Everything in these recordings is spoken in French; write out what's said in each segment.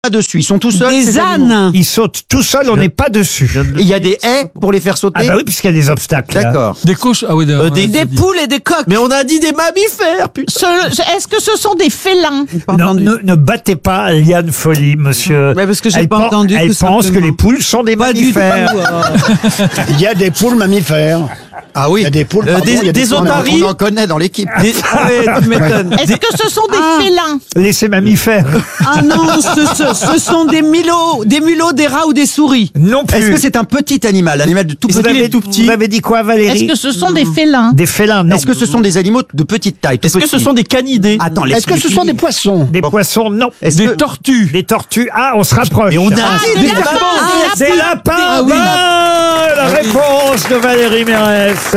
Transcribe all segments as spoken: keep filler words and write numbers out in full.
pas dessus, ils sont tout seuls. Des ânes. Ils sautent tout seuls, on n'est pas dessus. Il y a des haies pour les faire sauter. Ah bah oui, puisqu'il y a des obstacles. là. D'accord. Des coches. Ah oui, Euh, des- Des poules et des coqs. Mais on a dit des mammifères, putain. Ce- Est-ce que ce sont des félins? Non, ne, ne battez pas Liane Folie, monsieur. Ouais, parce que j'ai Elle pas pen- entendu, Elle tout pense que simplement. les poules sont des Pas du tout. mammifères. Il y a des poules mammifères. Ah oui. Il y a des poules, Euh, pardon, des, il y a des des poules, otaries. On en connaît dans l'équipe. Des- Ah ouais, tu m'étonnes. Est-ce que ce sont des Ah. félins? Laissez mammifères. Ah non, ce, ce- ce sont des mulots, des mulots, des rats ou des souris. Non plus. Est-ce que c'est un petit animal, l'animal de tout vous, petit, avez, tout petit? vous avez dit quoi, Valérie? Est-ce que ce sont des félins? Des félins, non. Est-ce que ce sont des animaux de petite taille? Est-ce que ce sont des canidés? Attends, Est-ce que ce sont des poissons? Des poissons, non. Est-ce Des que- tortues. Des tortues, ah, on se rapproche. Et on a Ah, des des lapins! Ah, Des lapins, Ah oui. bonne réponse de Valérie Mérès.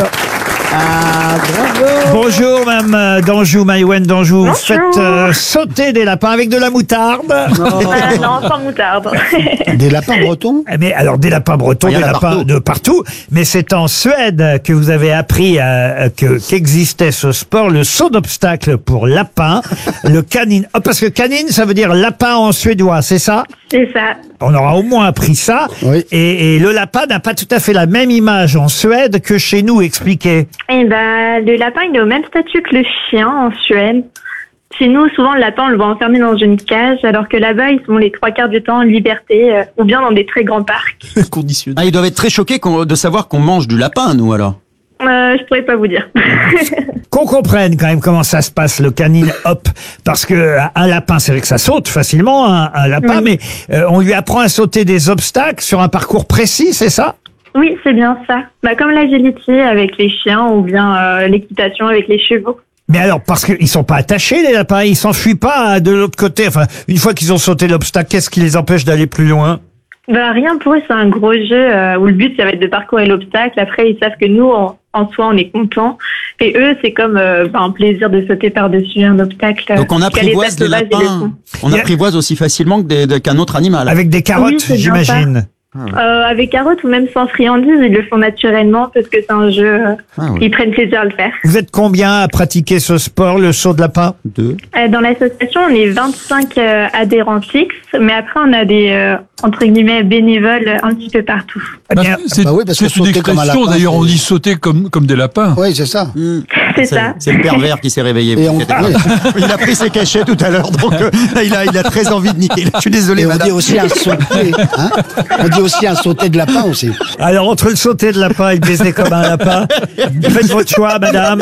Ah, bravo. Bonjour, Mme d'Anjou, Maïwen d'Anjou. Vous faites euh, sauter des lapins avec de la moutarde. Euh, non, sans moutarde. Des lapins bretons? Mais alors, des lapins bretons, Il y en des a lapins partout. de partout. Mais c'est en Suède que vous avez appris euh, que qu'existait ce sport, le saut d'obstacle pour lapin, le canine. Oh, parce que canine, ça veut dire lapin en suédois, c'est ça? C'est ça. On aura au moins appris ça. Oui. Et, et le lapin n'a pas tout à fait la même image en Suède que chez nous, expliquez. Et ben, le lapin, il est au même statut que le chien en Suède. Chez nous, souvent, le lapin, on le voit enfermé dans une cage, alors que là-bas, ils sont les trois quarts du temps en liberté, euh, ou bien dans des très grands parcs. Ah, ils doivent être très choqués qu'on- de savoir qu'on mange du lapin, nous, alors. Euh, je pourrais pas vous dire. Qu'on comprenne quand même comment ça se passe, le canine hop. Parce que un lapin, c'est vrai que ça saute facilement, un, un lapin, mais euh, on lui apprend à sauter des obstacles sur un parcours précis, c'est ça? Oui, c'est bien ça. Bah, comme l'agility avec les chiens, ou bien euh, l'équitation avec les chevaux. Mais alors, parce qu'ils sont pas attachés, les lapins, ils s'enfuient pas de l'autre côté. Enfin, une fois qu'ils ont sauté l'obstacle, qu'est-ce qui les empêche d'aller plus loin? Bah, rien pour eux, c'est un gros jeu euh, où le but, ça va être de parcourir l'obstacle. Après, ils savent que nous, en, en soi, on est contents. Et eux, c'est comme euh, bah, un plaisir de sauter par-dessus un obstacle. Donc on Qu'à apprivoise l'état les sauvage, ils le lapins. font. On apprivoise aussi facilement que des- de- qu'un autre animal. Avec des carottes, Oui, c'est bien j'imagine. Euh, avec carottes ou même sans friandises, ils le font naturellement parce que c'est un jeu. euh, Ah oui. Ils prennent plaisir à le faire. Vous êtes combien à pratiquer ce sport, le saut de lapin? Deux. Euh, dans l'association, on est vingt-cinq euh, adhérents fixes, mais après, on a des, euh, entre guillemets, bénévoles un petit peu partout. Eh bien, Bah, c'est bah oui, parce que c'est une sauter comme un expression, lapin, d'ailleurs, on c'est- dit sauter comme, comme des lapins. Oui, c'est ça. Mmh. C'est ça. C'est le pervers qui s'est réveillé. Et on, Vous oui. Il a pris ses cachets tout à l'heure, donc euh, là, il a, il a très envie de niquer. Je suis désolé, Et on madame. dit aussi un sauté. Hein, on dit aussi un sauté de lapin aussi. alors, entre le sauter de lapin et le baiser comme un lapin, faites votre choix, madame.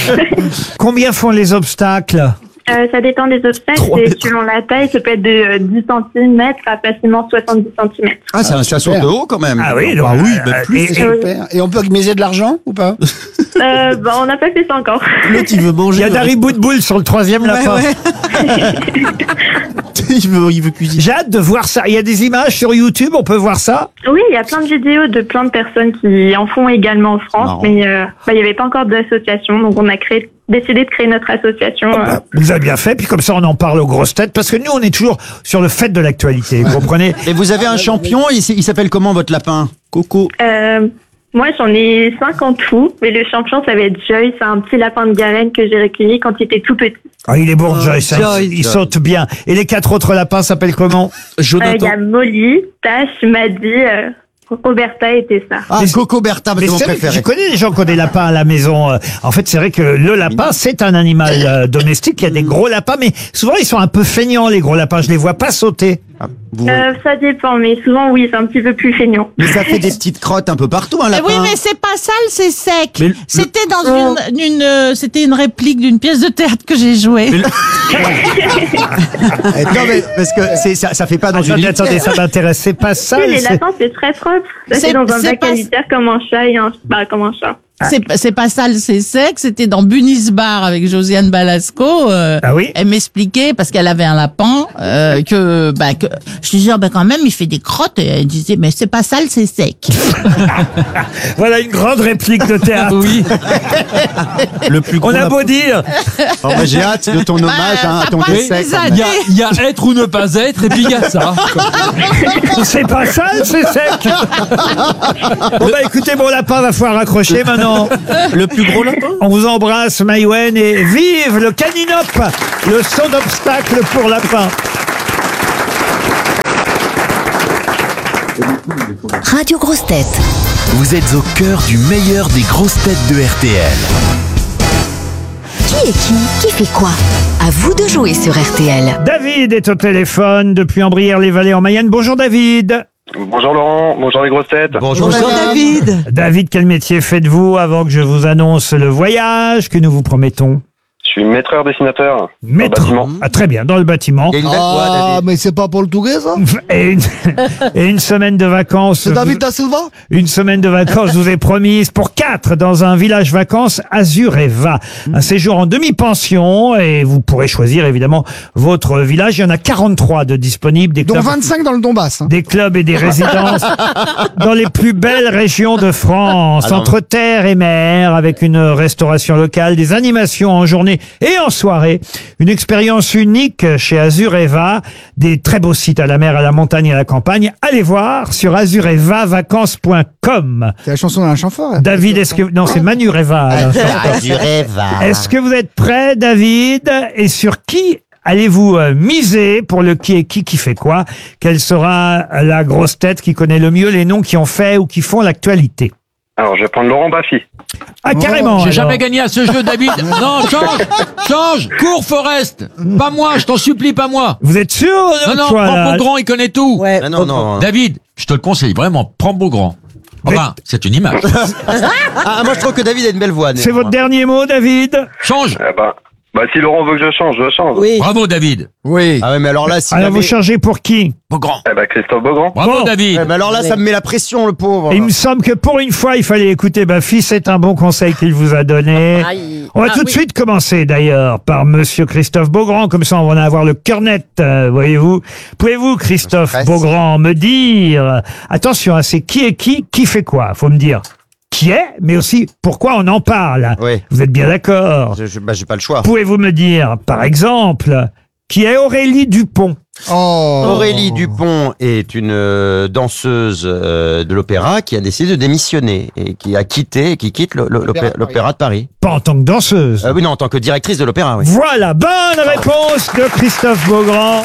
Combien font les obstacles? Euh, ça dépend des obstacles Trois et mètres. selon la taille, ça peut être de euh, dix centimètres à facilement soixante-dix centimètres. Ah, ça, ça saute super. haut quand même. Ah oui, bah donc, oui, euh, bah plus. et- C'est super. Et on peut miser de l'argent ou pas? Euh, bah, on n'a pas fait ça encore. L'autre, il veut Il manger. y a Dari Boudboul sur le troisième Ouais, lapin. ouais. il, veut, il veut cuisiner. J'ai hâte de voir ça. Il y a des images sur YouTube, on peut voir ça? Oui, il y a plein de vidéos de plein de personnes qui en font également en France, Marrant. mais euh, bah, il n'y avait pas encore d'association, donc on a créé, décidé de créer notre association. euh. Bah, vous avez bien fait, puis comme ça on en parle aux grosses têtes, parce que nous on est toujours sur le fait de l'actualité, vous comprenez? Et vous avez un champion, il, s- il s'appelle comment votre lapin? Coco. Euh, moi, j'en ai cinq en tout, mais le champion, ça va être Joy. C'est un petit lapin de Garenne que j'ai recueilli quand il était tout petit. Ah, il est bon, Joyce, hein, Joyce. il saute bien. Et les quatre autres lapins s'appellent comment? Euh, Il y a Molly, Tash, Maddy, euh, Roberta et Tessa. Ah, Mais- Coco Bertha, Mais c'est mon c'est vrai que préféré. je connais des gens qui ont des lapins à la maison. Euh, En fait, c'est vrai que le lapin, c'est un animal euh, domestique. Il y a des gros lapins, mais souvent ils sont un peu feignants, les gros lapins. Je les vois pas sauter. Ah, vous- Euh, ça dépend, mais souvent, oui, c'est un petit peu plus feignant. Mais ça fait des petites crottes un peu partout, un Eh lapin. oui, mais c'est pas sale, c'est sec. Mais le- C'était dans une, une euh, c'était une réplique d'une pièce de théâtre que j'ai jouée. Mais le- Eh, non, mais parce que c'est, ça, ça fait pas dans une Attendez, litière. attendez, ça m'intéresse. C'est pas ça. Oui, les lapins, c'est très propre. Ça, C'est- c'est dans un c'est bac pas- à litière comme un chat et un, bah, comme un chat. C'est, c'est pas sale, c'est sec. C'était dans Bunis Bar avec Josiane Balasco. euh, Ah oui? Elle m'expliquait parce qu'elle avait un lapin euh, que, bah, que je disais ah, bah quand même il fait des crottes et elle disait mais c'est pas sale, c'est sec. Voilà une grande réplique de théâtre. Oui. Le plus gros On a lapin. beau dire. Oh, bah, j'ai hâte de ton hommage hein, à ça ton passe décès. des quand même. Il y a, il y a être ou ne pas être, et puis il y a ça. C'est pas ça, c'est sec. Bon bah écoutez, mon lapin va falloir raccrocher maintenant. Le plus gros lapin. On vous embrasse, Maïwen, et vive le caninop, le saut d'obstacle pour lapin. Radio Grosses Têtes. Vous êtes au cœur du meilleur des grosses têtes de R T L. Qui est qui? Qui fait quoi? À vous de jouer sur R T L. David est au téléphone depuis Ambrières-les-Vallées en Mayenne. Bonjour David. Bonjour Laurent, bonjour les grosses têtes. Bonjour David. David, quel métier faites-vous avant que je vous annonce le voyage que nous vous promettons? Je suis maîtreur dessinateur. Maître. Dans le bâtiment. Ah, très bien, dans le bâtiment. Il y a une belle voix, Ah, David. mais c'est pas pour le Touguet, ça? Et une, et une semaine de vacances. C'est David Da Silva? Une semaine de vacances, je vous ai promise, pour quatre, dans un village vacances Azureva. Un séjour en demi-pension, et vous pourrez choisir, évidemment, votre village. Il y en a quarante-trois de disponibles. Des Dont clubs, vingt-cinq dans le Donbass. hein. des clubs et des résidences dans les plus belles régions de France, Alors. entre terre et mer, avec une restauration locale, des animations en journée et en soirée. Une expérience unique chez Azureva, des très beaux sites à la mer, à la montagne et à la campagne. Allez voir sur azureva vacances point com. C'est la chanson d'un chanfort. David, est-ce que... Non, c'est Manureva. alors. Est-ce que vous êtes prêt, David? Et sur qui allez-vous euh, miser pour le qui est qui qui fait quoi? Quelle sera la grosse tête qui connaît le mieux les noms qui ont fait ou qui font l'actualité? Alors je vais prendre Laurent Baffy. Ah, carrément. J'ai alors. jamais gagné à ce jeu, David. Non, change, change, cours Forest. Pas moi, je t'en supplie, pas moi. Vous êtes sûr? Non, non, toi, prends là Beaugrand, il connaît tout. Ouais. Ah non, non. David, je te le conseille, vraiment, prends Beaugrand. Enfin, c'est une image. Ah, moi je trouve que David a une belle voix. C'est votre dernier mot, David? Change. Eh ben, bah si Laurent veut que je change, je change. Oui. Bravo, David. Oui. Ah ouais, mais alors là, si Alors, jamais- vous changez pour qui? Beaugrand. Eh ben Christophe Beaugrand. Bravo, Bon. David. Eh ben alors là, ça me met la pression, le pauvre. Il me semble que pour une fois, il fallait écouter Baffy. C'est un bon conseil qu'il vous a donné. Aïe. On va Ah, tout de oui. suite commencer d'ailleurs par Monsieur Christophe Beaugrand, comme ça on va en avoir le cœur net, euh, voyez-vous. Pouvez-vous, Christophe Stress. Beaugrand, me dire, attention, hein, c'est qui est qui, qui fait quoi? Faut me dire qui est, mais aussi pourquoi on en parle. Oui. Vous êtes bien d'accord? Je- je- bah, j'ai pas le choix. Pouvez-vous me dire, par exemple, qui est Aurélie Dupont? Oh. Aurélie Dupont est une euh, danseuse euh, de l'opéra qui a décidé de démissionner et qui a quitté, et qui quitte le- le- l'opé- l'opéra de Paris. Pas en tant que danseuse. Euh, oui, non, en tant que directrice de l'opéra, oui. Voilà, bonne réponse de Christophe Beaugrand.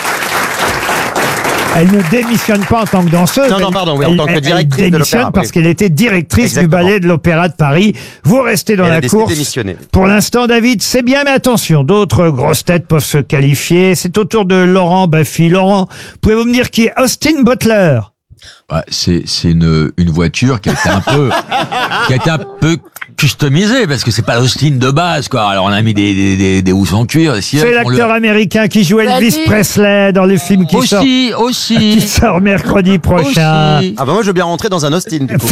Elle ne démissionne pas en tant que danseuse. Non, non, Elle- pardon, oui, en elle- tant que elle directrice de démissionne l'opéra, parce oui. qu'elle était directrice Exactement. du ballet de l'Opéra de Paris. Vous restez dans Elle a la décidé de course. démissionner. Pour l'instant, David, c'est bien, mais attention, d'autres grosses têtes peuvent se qualifier. C'est au tour de Laurent Baffy. Laurent, pouvez-vous me dire qui est Austin Butler? Ouais, c'est c'est une une voiture qui a été un peu qui a été un peu customisée parce que c'est pas l'Austin de base quoi. Alors on a mis des des des, des housses en cuir. des sièges, C'est on l'acteur le- américain qui joue Elvis Vas-y. Presley dans le film qui sort, aussi qui aussi sort mercredi prochain. aussi. Ah bah moi, je veux bien rentrer dans un Austin, du coup.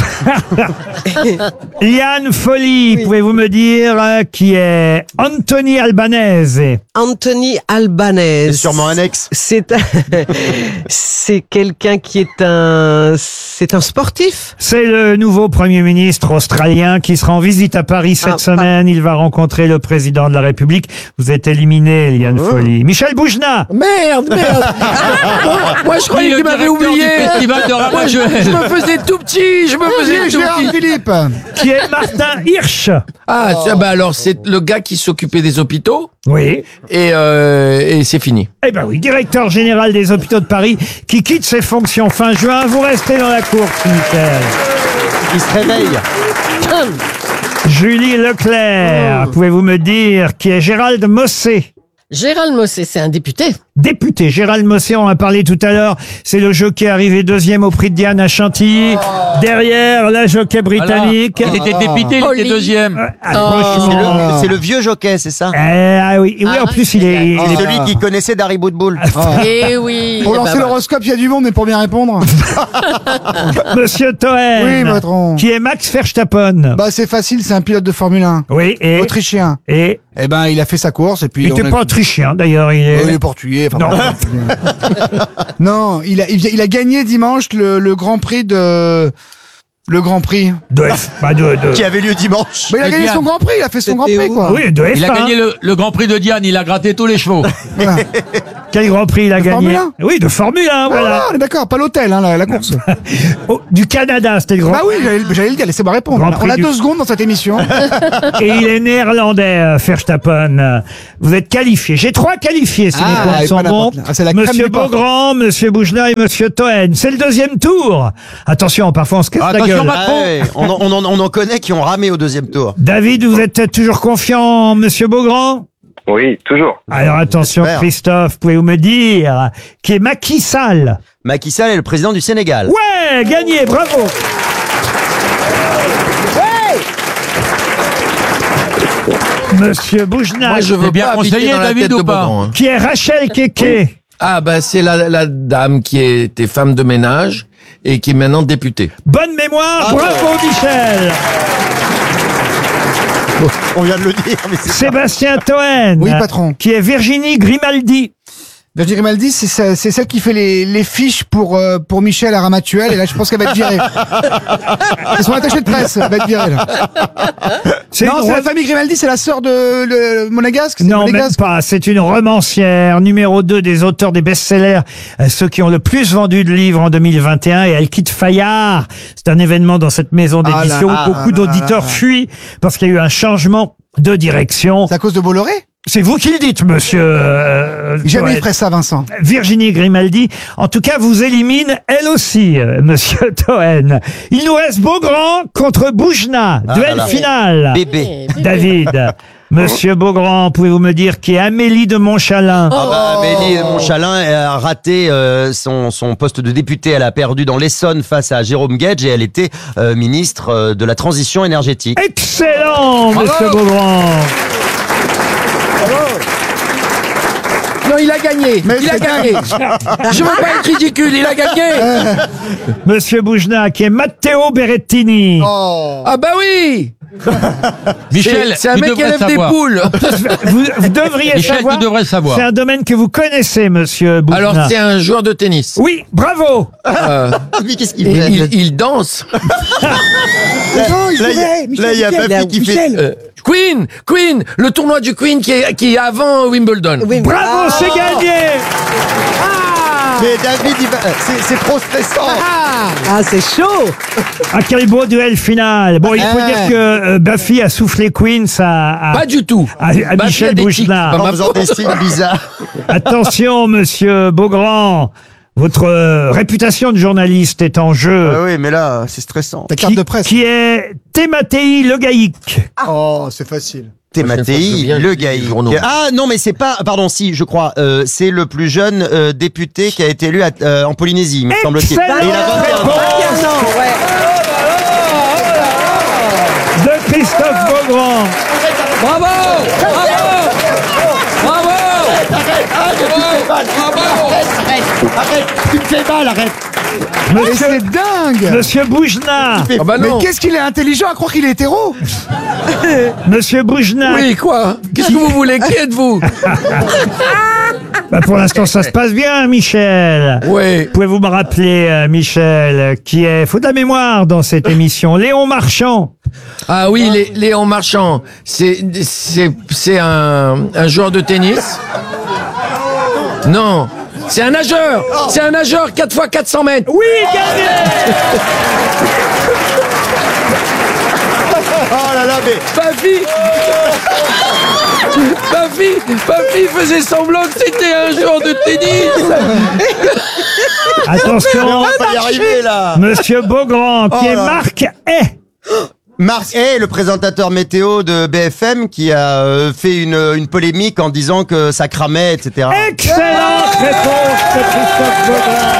Liane Folly, pouvez-vous me dire euh, qui est Anthony Albanese? Anthony Albanese. C'est sûrement un ex. C'est un- c'est quelqu'un qui est un c'est un sportif. C'est le nouveau Premier ministre australien qui sera en visite à Paris cette Ah, semaine. Il va rencontrer le président de la République. Vous êtes éliminé, Liane Folly. Michel Boujna, Merde, merde. Moi, je croyais Oui, qu'il le m'avait directeur oublié. du festival de Moi, je, Ramatuel. je me faisais tout petit. Je me faisais tout Gérard petit. Philippe. qui est Martin Hirsch. Ah, tiens, bah alors, c'est le gars qui s'occupait des hôpitaux. Oui. Et, euh, et c'est fini. Eh ben oui, directeur général des hôpitaux de Paris qui quitte ses fonctions fin juin. Vous restez dans la course, Michel. Il se réveille. Julie Leclerc, pouvez-vous me dire qui est Gérald Mossé? Gérald Mossé, c'est un député. Député, Gérald Mossé, on en a parlé tout à l'heure. C'est le jockey arrivé deuxième au prix de Diane à Chantilly. Derrière, la jockey britannique. Il était député, il Oli. était deuxième. Ah, C'est franchement. le, c'est le vieux jockey, c'est ça? Eh, ah oui, oui, en plus, il est, il est- Celui qui connaissait Darry Boudboul. Eh oui. Pour eh lancer ben, l'horoscope, il y a du monde, mais pour bien répondre. Monsieur Toen. Oui, patron. Qui est Max Verstappen. Bah, c'est facile, c'est un pilote de Formule un. Oui, et, Autrichien. et, Eh ben, il a fait sa course et puis. il on n'était a- pas autrichien, d'ailleurs, il Oh, il est, est portugais. enfin, Non. bon. Non, il a, il, il a gagné dimanche le, le Grand Prix de Le Grand Prix. De F, bah de, de- Qui avait lieu dimanche. Mais il a Et gagné Diane. son Grand Prix, il a fait son Grand Prix, quoi. Oui, de F un. Il a gagné le, le Grand Prix de Diane, il a gratté tous les chevaux. Voilà. Quel Grand Prix il a De gagné? Formule un. Oui, de Formule un, Ah, voilà. on est d'accord, pas l'hôtel, hein, la, la course. Oh, du Canada, c'était le Grand Bah oui, j'allais j'allais le dire, laissez-moi répondre. Grand On a- Prix on a du- deux secondes dans cette émission. Et il est néerlandais, euh, Verstappen. Euh, Vous êtes qualifiés. J'ai trois qualifiés, si Ah, mes comptes et sont pas bons. n'importe. Ah, c'est la crème Monsieur du porc. Beaugrand, Monsieur Boujna et Monsieur Toen. C'est le deuxième tour. Attention, parfois on se casse la Attention, gueule. Macron. Ah ouais, on, en- on, en- on en connaît qui ont ramé au deuxième tour. David, vous êtes toujours confiant, Monsieur Beaugrand? Oui, toujours. Alors attention, J'espère. Christophe, pouvez-vous me dire qui est Macky Sall? Macky Sall est le président du Sénégal. Ouais, gagné, bravo. Monsieur Boujna, Moi, je veux C'est bien pas habiter conseillé, dans la David, tête de ou pas Beaugrand, hein. qui est Rachel Keke. Ah, bah, c'est la, la dame qui était femme de ménage et qui est maintenant députée. Bonne mémoire, Bravo. bravo Michel. On vient de le dire, mais c'est ça. Sébastien Toen. Oui, patron. Qui est Virginie Grimaldi. Virginie Grimaldi, c'est ce- c'est celle qui fait les, les fiches pour, euh, pour Michel à Ramatuel, et là, je pense qu'elle va être virée. C'est son attaché de presse, elle va être virée, là. C'est Non, une c'est la re- famille Grimaldi, c'est la sœur de le, Monégasque c'est Non, même Monégasque pas. C'est une romancière, numéro deux des auteurs des best-sellers, euh, ceux qui ont le plus vendu de livres en deux mille vingt et un, et elle quitte Fayard. C'est un événement dans cette maison Ah là d'édition là où beaucoup là là d'auditeurs là. fuient parce qu'il y a eu un changement de direction. C'est à cause de Bolloré? C'est vous qui le dites, monsieur. euh, Jamais il Toen. ferait ça, Vincent. Virginie Grimaldi, en tout cas, vous élimine elle aussi, euh, monsieur Toen. Il nous reste Beaugrand contre Boujna. Ah Duel là là. final. Bébé. David, monsieur Beaugrand, pouvez-vous me dire qui est Amélie de Montchalin? Ah bah, Amélie de Montchalin a raté euh, son, son poste de députée. Elle a perdu dans l'Essonne face à Jérôme Guedj et elle était euh, ministre euh, de la Transition énergétique. Excellent, monsieur Beaugrand. Non, il a gagné. Mais il a c'est gagné. Je veux pas être ridicule, il a gagné. Monsieur Boujna, qui est Matteo Berrettini. Oh. Ah, bah oui. Michel, C'est c'est un tu mec qui devrais élève des savoir. poules. Vous, vous devriez Michel, savoir. tu devrais savoir. C'est un domaine que vous connaissez, monsieur Boujna. Alors, c'est un joueur de tennis. Oui, bravo. Euh, Mais qu'est-ce qu'il et fait il, il danse. Là, il y a- là, il y a Bafi qui fait. Euh, Queen, Queen, le tournoi du Queen qui est, qui est avant Wimbledon. Bravo, c'est gagné. Mais David, il va- c'est c'est trop stressant. Ah, c'est chaud. Ah, quel beau duel final. Bon, il faut Ah. dire que euh, Buffy a soufflé Queen à, à, Pas du tout. à, à Bah, il y a Michel des Boujna. tics. En faisant des signes bizarres. Attention, monsieur Beaugrand. Votre euh, réputation de journaliste est en jeu. Ah oui, mais là, c'est stressant. Ta carte de presse. Qui est Thématéi Le Gaïc. Oh, c'est facile. Thématéi, Bien le les Gaïc. journaux. Ah non, mais c'est pas. Pardon, si, je crois. euh, c'est le plus jeune euh, député qui a été élu à- euh, en Polynésie, me semble-t-il. Excellent. Et il a vingt et un ans. Non, ouais. De Christophe Beaugrand. Bravo! Bravo! Bravo! Arrête, tu me fais mal, arrête. Mais Monsieur, c'est dingue. monsieur Boujna. Ah bah Mais non. qu'est-ce qu'il est intelligent à croire qu'il est hétéro. Monsieur Boujna. Oui, quoi? Qu'est-ce que vous voulez? Qui êtes-vous? Bah, pour l'instant, ça se passe bien, Michel. Oui. Pouvez-vous me rappeler, euh, Michel, qui est, faut de la mémoire dans cette émission, Léon Marchand. Ah oui, Lé- Léon Marchand. C'est, c'est, c'est un, un joueur de tennis. Non. C'est un nageur. C'est un nageur quatre fois quatre cents mètres. Oui, gagné. Oh là là, mais. Bafi Bafi Bafi faisait semblant que c'était un joueur de tennis. Attention, On va pas y arriver, là. monsieur Beaugrand, qui Oh est là. Marc Hay. Marc Hay, le présentateur météo de B F M, qui a euh, fait une, une polémique en disant que ça cramait, et cetera. Excellente réponse de Christophe Beaugrand.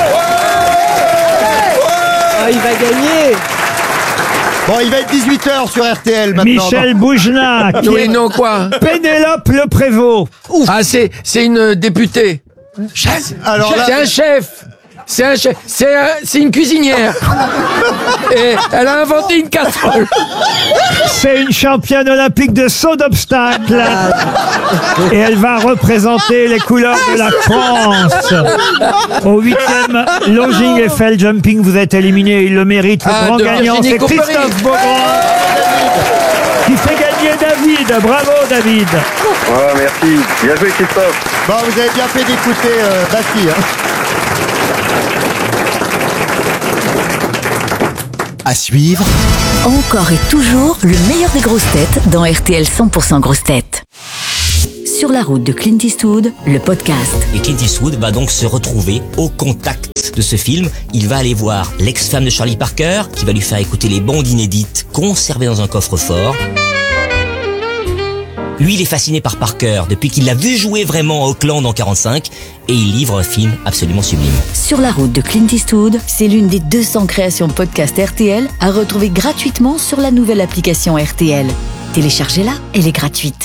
Ah, il va gagner. Bon, il va être dix-huit heures sur R T L maintenant. Michel Boujna, qui Oui, est non, quoi? Pénélope Le Prévost. Ah, c'est, c'est une députée. Alors là, C'est un chef. c'est un chef- c'est un- c'est une cuisinière. Et elle a inventé une casserole. C'est une championne olympique de saut d'obstacle. Et elle va représenter les couleurs de la France. Au huitième Longing Eiffel Jumping, vous êtes éliminé. Il le mérite. Le Ah, grand de gagnant, Virginie c'est Coupery. Christophe Beaugrand qui fait gagner David. Bravo, David. Ouais, merci. Bien joué, Christophe. Bon, vous avez bien fait d'écouter euh, Bastille. Hein. À suivre, Encore et toujours le meilleur des grosses têtes dans R T L cent pour cent grosses têtes. Sur la route de Clint Eastwood, le podcast. Et Clint Eastwood va donc se retrouver au contact de ce film. Il va aller voir l'ex-femme de Charlie Parker, qui va lui faire écouter les bandes inédites conservées dans un coffre-fort. Lui, il est fasciné par Parker depuis qu'il l'a vu jouer vraiment à Auckland en quarante-cinq, et il livre un film absolument sublime. Sur la route de Clint Eastwood, c'est l'une des deux cents créations podcast R T L à retrouver gratuitement sur la nouvelle application R T L. Téléchargez-la, elle est gratuite.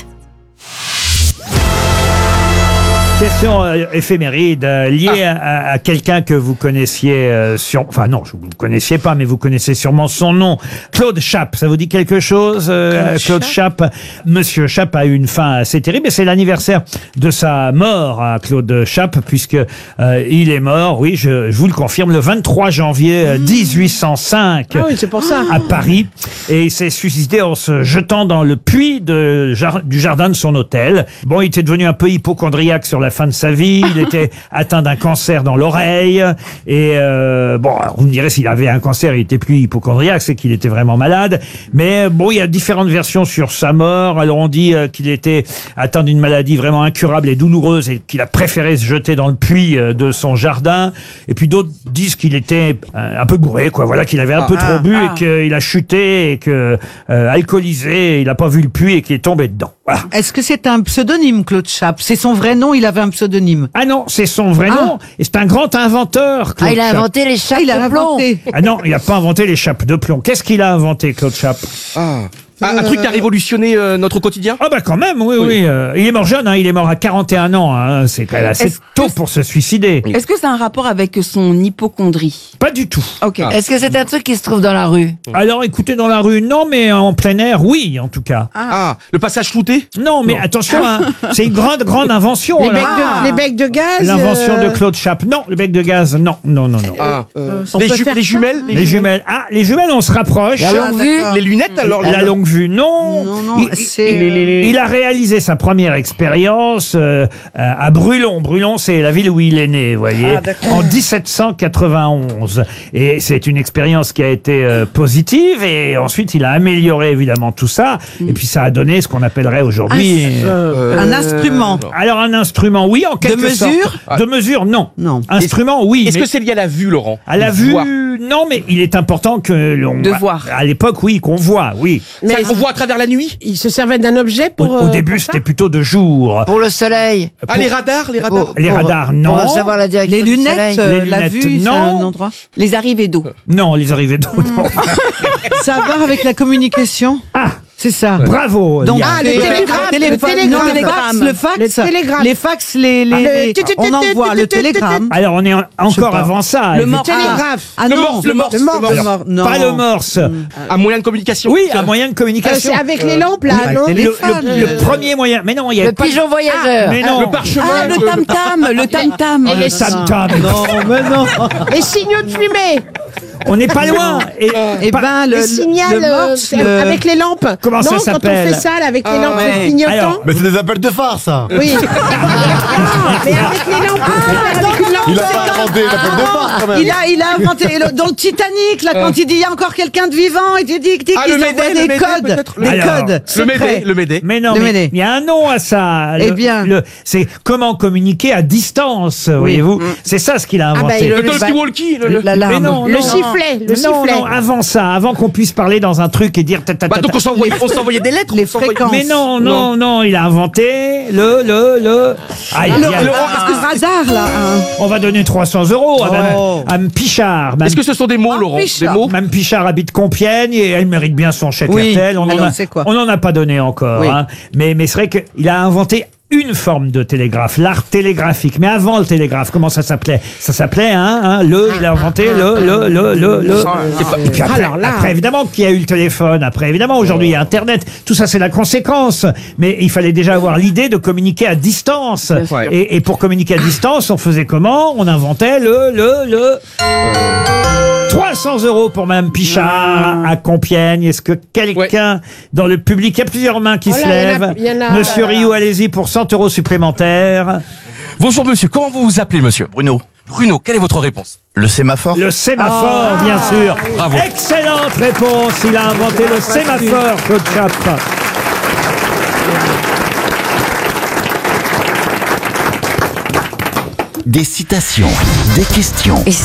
Question euh, éphéméride euh, liée à, à- à quelqu'un que vous connaissiez euh, sur... Enfin non, vous ne connaissiez pas, mais vous connaissez sûrement son nom. Claude Chappe, ça vous dit quelque chose euh, Claude Chappe. Monsieur Chappe a eu une fin assez terrible et c'est l'anniversaire de sa mort à Claude Chappe, puisque euh, il est mort, oui, je, je vous le confirme, le vingt-trois janvier euh, dix-huit cent cinq Ah oui, c'est pour ça. à Paris, et il s'est suicidé en se jetant dans le puits de, jar- du jardin de son hôtel. Bon, il était devenu un peu hypochondriaque sur la fin de sa vie, il était atteint d'un cancer dans l'oreille, et euh, bon, alors vous me direz, s'il avait un cancer, il était plus hypochondriaque, c'est qu'il était vraiment malade, mais bon, il y a différentes versions sur sa mort. Alors on dit euh, qu'il était atteint d'une maladie vraiment incurable et douloureuse, et qu'il a préféré se jeter dans le puits euh, de son jardin, et puis d'autres disent qu'il était euh, un peu bourré, quoi, voilà, qu'il avait un Ah, peu trop ah, bu, ah. et qu'il a chuté, et que euh, alcoolisé, il n'a pas vu le puits, et qu'il est tombé dedans. Voilà. Est-ce que c'est un pseudonyme, Claude Chappe? C'est son vrai nom, il avait un pseudonyme. Ah non, c'est son vrai Ah. nom, et c'est un grand inventeur, Claude Ah, il a Chappe. inventé les chapes il a de plomb. inventé. Ah non, il n'a pas inventé les chapes de plomb. Qu'est-ce qu'il a inventé, Claude Chappe? Ah. Un, un truc qui a révolutionné euh, notre quotidien. Ah bah quand même, oui, oui. euh, il est mort jeune, hein, il est mort à quarante et un ans. Hein, c'est quand même assez Est-ce tôt pour se suicider. Est-ce que c'est un rapport avec son hypochondrie? Pas du tout. Ok. Est-ce que c'est un truc qui se trouve dans la rue? Alors écoutez, dans la rue, non, mais en plein air, oui, en tout cas. Ah, le passage flouté. Non, mais attention, hein, c'est une grande, grande invention. Les là. becs, de, les becs de gaz. L'invention euh, de Claude Chappe. Non, le bec de gaz, non, non, non, non. Ah, euh, on les, peut ju- faire les ça jumelles. Les jumelles. Ah, les jumelles, on se rapproche. La longue vue? Les lunettes alors. La longue vue, non. Non, non, il, c'est- il- il a réalisé sa première expérience euh, à Brulon. Brulon, c'est la ville où il est né, vous voyez, Ah, d'accord. en dix-sept cent quatre-vingt-onze. Et c'est une expérience qui a été euh, positive. Et ensuite, il a amélioré évidemment tout ça. Et puis, ça a donné ce qu'on appellerait aujourd'hui Euh, un instrument. Alors, un instrument, oui, en quelque sorte. mesure De mesure, non. Non. Instrument, oui. Est-ce mais- que c'est lié à la vue, Laurent? à la De vue, voir. non, mais il est important que l'on... De voir. À l'époque, oui, qu'on voit, oui. Mais Ça, on voit à travers la nuit. il se servait d'un objet Au, pour. au euh, début, pour ça c'était plutôt de jour. Pour le soleil. Ah, les radars, les radars. Les radars, non. Pour savoir la direction Les du lunettes, soleil. euh, Les la lunettes, vue, c'est non. un endroit. Les arrivées d'eau. Non, les arrivées d'eau, non. Ça a à voir avec la communication. Ah, C'est ça. bravo. Donc, Liane. Ah, le les- télégramme, les le téléphones, télégramme. non, le fax, le fax, Le télégramme. les fax, les, les, Ah, le les- tu- tu- on tu- envoie tu- le tu- tu- télégramme. Alors, on est en- encore pas. avant ça. Le évi- morse. télégraphe. Ah Le non, morse, le morse, le morse. le morse. non. Pas le morse. Un moyen de communication. Oui, un moyen de Euh, communication. c'est avec les lampes là, oui, non avec Le, les le- téléphones, le- le euh, premier moyen. Mais non, il y a Le pas. pigeon voyageur. Mais non. Le parchemin. Ah, le tam-tam, le tam-tam. Oh, le tam-tam. Non, mais non. Les signaux de fumée. On n'est pas loin. Et, Eh pas- ben, le, Les signaux le morse, le- avec les lampes. Comment ça non, s'appelle quand on fait ça là, avec les Ah, lampes ouais. clignotants. Alors, Mais c'est des appels de phare, ça. Oui. Ah, mais avec les lampes. avec une lampe. Il a pas inventé l'appel de phare, quand même. Il a, il a inventé le- dans le Titanic, là, quand il dit il y a encore quelqu'un de vivant, il dit, dit, dit Ah, qu'il le envoie Médée, des le Médée, codes, peut-être, des le- codes. Le secrets. Médée, le Médé. Mais non, Le mais Médé. il y a un nom à ça. Eh Le- bien. le- c'est comment communiquer à distance, voyez-vous. C'est ça ce qu'il a Ah, bah, inventé. il Le le- talkie-walkie. le- le- La larme. Mais non, Le non, sifflet, le non, sifflet. non, avant ça, avant qu'on puisse parler dans un truc et dire ta, ta, Bah, ta, donc ta. on s'envoyait, on s'envoyait des lettres. Les on s'envoyait- fréquences. Mais non, non, non, il a inventé le, le, le. Aïe, Le, aïe, aïe. le- parce que ce radar, là. hein. On va donner trois cents euros à Oh. Mme, à Mme Pichard. Mme- Est-ce que ce sont des mots, Ah, Laurent? Des Pichard. mots? Mme Pichard habite Compiègne et elle mérite bien son chèque Oui. R T L. On en Alors, a, c'est quoi on n'en a pas donné encore. Oui. Hein. Mais, mais c'est vrai qu'il a inventé une forme de télégraphe, l'art télégraphique. Mais avant le télégraphe, comment ça s'appelait? Ça s'appelait, hein, hein, le, il a inventé le, le, le, le, le. Et puis après, Alors là- après, évidemment, qu'il y a eu le téléphone. Après, évidemment, aujourd'hui, il y a Internet. Tout ça, c'est la conséquence. Mais il fallait déjà avoir l'idée de communiquer à distance. Ouais. Et, et pour communiquer à distance, on faisait comment? On inventait le, le, le. trois cents euros pour Mme Pichard à Compiègne. Est-ce que quelqu'un dans le public, il y a plusieurs mains qui Oh là, se il y en a- lèvent? il y en a- Monsieur Rioux, allez-y pour cent euros supplémentaires. Bonjour monsieur, comment vous vous appelez monsieur? Bruno. Bruno, quelle est votre réponse? Le sémaphore. Le sémaphore, Ah. bien sûr. Bravo. Excellente réponse. Il a inventé le sémaphore, Claude Chappe. Des citations, des questions. Et